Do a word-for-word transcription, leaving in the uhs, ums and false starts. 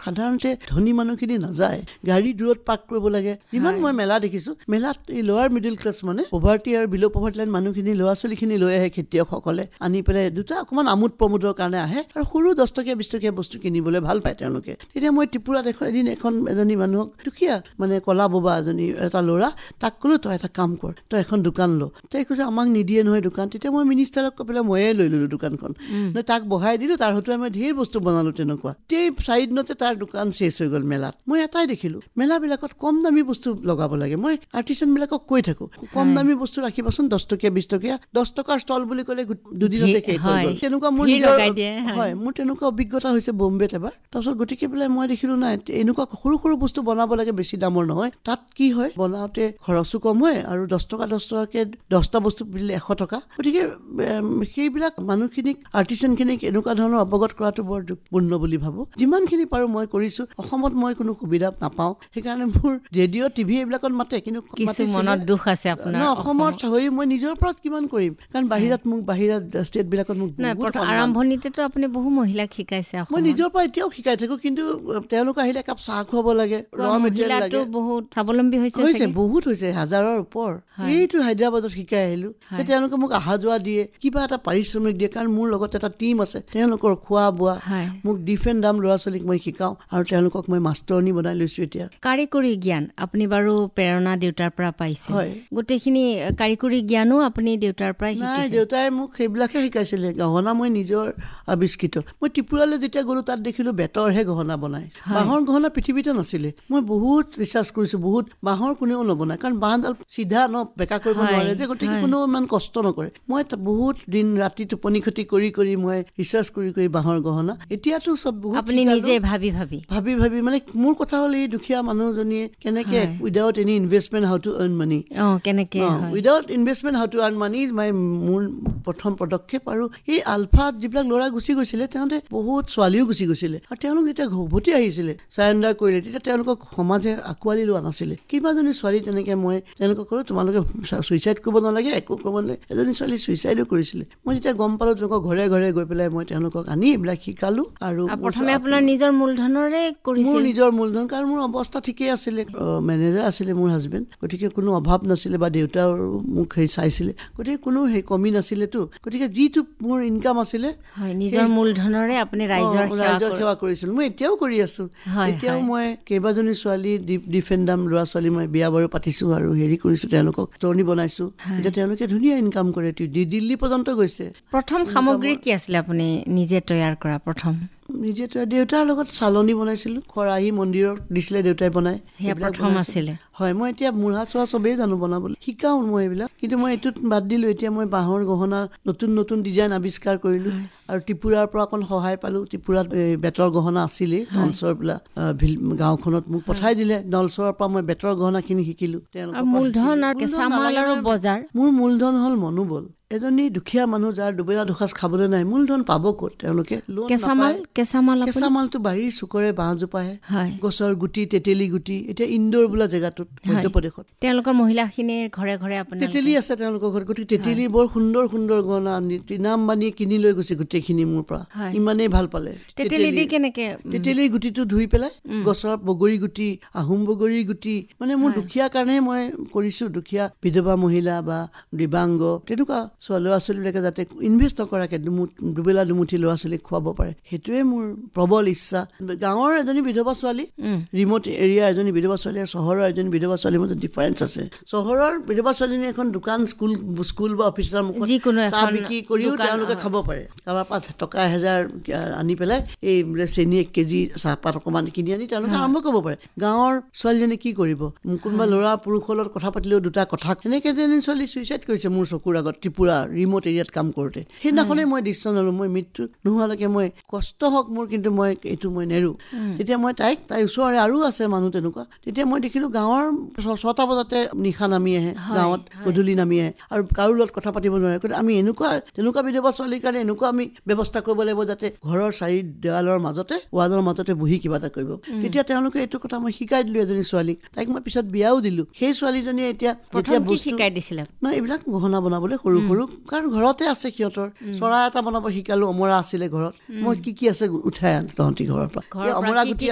সাধাৰণতে ধনী মানুহখিনি নাযায়, গাড়ী দূৰত পাৰ্ক কৰিব লাগে। যিমান মই মেলা দেখিছো, মেলাত এই লোৱাৰ মিডিল ক্লাছ মানে পভাৰ্টি আৰু বিল' পভাৰ্টি লাইন মানুহখিনি ল'ৰা ছোৱালীখিনি লৈ আহে, খেতিয়কসকলে আনি পেলাই দুটা অকণমান আমোদ প্ৰমোদৰ কাৰণে আহে আৰু সৰু দহ টকীয়া বিশ টকীয়া বস্তু কিনিবলৈ ভাল পায় তেওঁলোকে। তেতিয়া মই ত্ৰিপুৰাত এখন এদিন এখন এজনী মানুহক দুখীয়া মানে কলা বোবা এজনী এটা ল'ৰা, তাক ক'লো তই এটা কাম কৰ, তই এখন দোকান ল। তাই কৈছে আমাক নিদিয়ে নহয় দোকান। তেতিয়া মই মিনিষ্টাৰক কৈ পেলাই ময়ে লৈ ল'লো দোকানখন, তাক বহাই দিলোঁ। তাৰ হয়তো মই ধেৰ বস্তু বনালোঁ তেনেকুৱা। তেই চাৰিদিনতে তাৰ দোকান চেচ হৈ গ'ল মেলাত। মই এটাই দেখিলোঁ, মেলাবিলাকত কম দামী বস্তু লগাব লাগে। মই আৰ্টিচানবিলাকক কৈ থাকোঁ কম দামী বস্তু ৰাখিবাচোন, দহ টকীয়া বিশ টকীয়া। দহ টকাৰ ষ্টল বুলি ক'লে দুদিনতে শেষ হৈ গ'ল। তেনেকুৱা মোৰ হয় মোৰ তেনেকুৱা অভিজ্ঞতা হৈছে বম্বেত এবাৰ। তাৰপিছত গতিকে পেলাই মই দেখিলোঁ নাই এনেকুৱা সৰু সৰু বস্তু বনাব লাগে, বেছি দামৰ নহয়। তাত কি হয় বনাওঁতে খৰচো কম হয় আৰু দহ টকা দহ টকাকৈ দহটা বস্তু দিলে এশ টকা। গতিকে সেইবিলাক মানুহখিনিক আৰ্টিচানখিনিক এনেকুৱা ধৰণৰ অৱগত কৰাটো বৰ যুক্তিপূৰ্ণ বুলি ভাবোঁ। যিমানখিনি পাৰোঁ মই কৰিছোঁ। অসমত মই কোনো সুবিধা নাপাওঁ, সেইকাৰণে মোৰ ৰেডিঅ' টিভি এইবিলাকত মাতে, কিন্তু মনত দুখ আছে আপোনাৰ। অসমত হৈ মই নিজৰ ওপৰত কিমান কৰিম, কাৰণ বাহিৰত মোক বাহিৰত ষ্টেটবিলাকত মোক আৰম্ভণিতেতো আপুনি বহু মহিলাক শিকাইছে। মই নিজৰ পৰা এতিয়াও শিকাই থাকোঁ, কিন্তু তেওঁলোক আহিলে একাপ চাহ খুৱাব লাগে, ৰ মেটেৰিয়েল লাগে। বহুত স্বাৱলম্বী হৈছে, বহুত হৈছে, হাজাৰৰ ওপৰ। এইটো হায়দৰাবাদত শিকাই আহিলোঁ, তেওঁলোকে মোক অহা যোৱা দিয়ে, কিবা এটা পাৰিশ্ৰমিক দিয়ে, কাৰণ মোৰ লগত এটা টিম আছে। তেওঁলোকৰ খোৱা বোৱা মোক ডিফেণ্ড দাম ল'ৰা ছোৱালীক মই শিকাওঁ আৰু তেওঁলোকক মই মাষ্টৰণী বনাই লৈছোঁ। এতিয়া কাৰিকৰী জ্ঞান আপুনি বাৰু প্ৰেৰণা দেউতাৰ পৰা পাইছে, গোটেইখিনি কাৰিকৰী জ্ঞানো আপুনি দেউতাৰ পৰাই শিকিছে? দেউতাই মোক সেইবিলাকে শিকাইছিলে। গহনা মই নিজৰ আৱিষ্কৃত। মই ত্ৰিপুৰালৈ যেতিয়া গ'লো তাত দেখিলোঁ বেতৰহে গহনা বনাই, বাঁহৰ গহনা পৃথিৱীতে নাছিলে। মই বহুত ৰিচাৰ্চ কৰিছোঁ, বহুত বাঁহৰ কোনেও নবনায়, কাৰণ বাঁহডাল চিধা ন বেকা কৰিব নোৱাৰে যে, গতিকে কোনেও ইমান কষ্ট নকৰে। মই বহুত দিন ৰাতি টোপনি ক্ষতি কৰি কৰি মই ৰিচাৰ্চ কৰি কৰি বাঁহৰ গহনা এতিয়াতো চব বহুত আপুনি নিজে ভাবি ভাবি ভাবি ভাবি মানে মোৰ কথা হ'ল এই দুখীয়া মানুহজনীয়ে কেনেকে without any investment how to earn মানি, কেনেকে without investment how to earn মানি মাই মোৰ প্ৰথম পদক্ষেপ। আৰু এই আলফাত যিবিলাক ল'ৰা গুচি গৈছিলে, তেওঁলোকে বহুত ছোৱালীও গুচি গৈছিলে, আৰু তেওঁলোক যেতিয়া উভতি আহিছিলে চাৰেণ্ডাৰ কৰিলে, তেতিয়া তেওঁলোকক সমাজে আঁকোৱালি লোৱা নাছিলে। কিবাজনী ছোৱালী তেনেকে মই তেওঁলোকক ক'লো তোমালোকে চুইচাইড কৰিব নালাগে, একো কৰিব নালাগে। এজনী ছোৱালী চুইচাইডো কৰিছিলে। মই যেতিয়া গম পালোঁ, তেওঁলোকক ঘৰে ঘৰে গৈ পেলাই মই তেওঁলোকক আনি এইবিলাক শিকালোঁ। আৰু প্ৰথমে আপোনাৰ নিজৰ মূলধনৰে কৰিছিল? মোৰ নিজৰ মূলধন, কাৰণ মোৰ অৱস্থা ঠিকেই আছিলে, মেনেজাৰ আছিলে মোৰ হাজবেণ্ড, গতিকে কোনো অভাৱ নাছিলে, বা দেউতাও মোক সেই চাইছিলে, গতিকে কোনো সেই কমি নাছিলেতো। গতিকে যিটো মোৰ ইনকাম আছিলে নিজৰ মূলধনৰে আপুনি ৰাইজৰ ৰাইজৰ সেৱা কৰিছিলোঁ। মই এতিয়াও কৰি আছোঁ। এতিয়াও মই কেইবাজনী ছোৱালী ডিফেণ্ডাম ল'ৰা ছোৱালী মই বিয়া বাৰু পাতিছোঁ আৰু হেৰি কৰিছোঁ, তেওঁলোকক তৰণি বনাইছোঁ। এতিয়া তেওঁলোকে ধুনীয়া ইনকাম কৰে, দিল্লী পৰ্যন্ত গৈছে। প্ৰথম সামগ্ৰী কি আছিলে আপুনি নিজে তৈয়াৰ কৰা? প্ৰথম নিজে তৈয়াৰ দেউতাৰ লগত চালনী বনাইছিলোঁ, খৰাহী মন্দিৰত দিছিলে দেউতাই বনাই, প্ৰথম আছিলে। হয়, মই এতিয়া মূঢ়া চোৱা চবেই জানো বনাবলৈ, শিকাওঁ মই এইবিলাক, কিন্তু মই এইটোত বাদ দিলোঁ। এতিয়া মই বাঁহৰ গহনা নতুন নতুন ডিজাইন আৱিষ্কাৰ কৰিলোঁ, আৰু ত্ৰিপুৰাৰ পৰা অকণ সহায় পালোঁ। ত্ৰিপুৰাত বেতৰ গহনা আছিলেই, নলচৰ বোলা গাঁওখনত মোক পঠাই দিলে। নলচৰৰ পৰা মই বেতৰ গহনাখিনি শিকিলোঁ। মূলধন আৰু কেঁচামাল আৰু বজাৰ? মোৰ মূলধন হ'ল মনোবল। এজনী দুখীয়া মানুহ যাৰ দুবেলা দুসাঁজ খাবলৈ নাই, মূলধন পাব ক'ত? তেওঁলোকে লোন নাপায়। কেঁচামাল কেঁচামালটো বাৰীৰ চুকৰে বাঁহজোপাহে, গছৰ গুটি, তেতেলী গুটি। এতিয়া ইন্দোৰ বোলা জেগাটোত মধ্যপ্ৰদেশত তেওঁলোকৰ মহিলাখিনিৰ ঘৰে ঘৰে তেতেলী আছে তেওঁলোকৰ ঘৰত। গতিকে তেতেলী বৰ সুন্দৰ সুন্দৰ গহনা আনি ইনাম বানি কিনি লৈ গৈছে গোটেইখিনি মোৰ পৰা, ইমানেই ভাল পালে। তেতেলীৰ গুটিটো ধুই পেলাই, গছৰ বগৰী গুটি, আহোম বগৰী গুটি, মানে মোৰ দুখীয়া কাৰণে মই কৰিছোঁ। দুখীয়া বিধৱা মহিলা বা দিব্যাংগ তেনেকুৱা ল'ৰা ছোৱালীবিলাকে যাতে ইনভেষ্ট নকৰাকে দুবেলা দুমুঠি ল'ৰা ছোৱালীক খুৱাব পাৰে, সেইটোৱে মোৰ প্ৰবল ইচ্ছা। গাঁৱৰ এজনী বিধৱা ছোৱালী, ৰিমট এৰিয়া এজনী বিধৱা ছোৱালী, চহৰৰ এজনী বিধৱা ছোৱালীৰ মাজত ডিফাৰেঞ্চ আছে। চহৰৰ বিধৱা ছোৱালীজনী এখন দোকান, স্কুল স্কুল বা অফিচৰ মুখত চাহ বিক্ৰী কৰিও তেওঁলোকে খাব পাৰে। কাৰোবাৰ পৰা টকা এহেজাৰ আনি পেলাই এই বোলে চেনি এক কেজি, চাহপাত অকণমান কিনি আনি তেওঁলোকে আৰম্ভ কৰিব পাৰে। গাঁৱৰ ছোৱালীজনী কি কৰিব? কোনোবা ল'ৰা পুৰুষৰ লগত কথা পাতিলেও দুটা কথা। সেনেকে এজনী ছোৱালী চুইচাইড কৰিছে মোৰ চকুৰ আগত, ত্ৰিপুৰা ৰিমট এৰিয়াত কাম কৰোঁতে। সেইদিনাখনেই মই ডিচিশ্যন ল'লোঁ, মই মৃত্যু নোহোৱালৈকে মই কষ্ট হওক মোৰ, কিন্তু মই এইটো মই নেৰোঁ। তেতিয়া মই তাইক, তাইৰ ওচৰৰে আৰু আছে মানুহ তেনেকুৱা, তেতিয়া মই দেখিলোঁ গাঁৱৰ ছটা বজাতে নিশা নামি আহে, গাঁৱত গধূলি নামি আহে, আৰু কাৰোৰ লগত কথা পাতিব নোৱাৰে। গতিকে আমি এনেকুৱা তেনেকুৱা বিধৱা ছোৱালীৰ কাৰণে এনেকুৱা আমি ব্যৱস্থা কৰিব লাগিব, যাতে ঘৰৰ চাৰি দেৱালৰ মাজতে, ৱালৰ মাজতে বহি কিবা এটা কৰিব। তেতিয়া তেওঁলোকে এইটো কথা মই শিকাই দিলোঁ এজনী ছোৱালীক, তাইক মই পিছত বিয়াও দিলোঁ। সেই ছোৱালীজনীয়ে এতিয়া শিকাই দিছিলে ন এইবিলাক গহনা বনাবলৈ সৰু সৰু, কাৰণ ঘৰতে আছে সিহঁতৰ। চৰাই এটা বনাব শিকালোঁ, অমৰা আছিলে ঘৰত, মই কি কি আছে উঠাই আন তহঁতি ঘৰৰ পৰা, অমৰা গুটি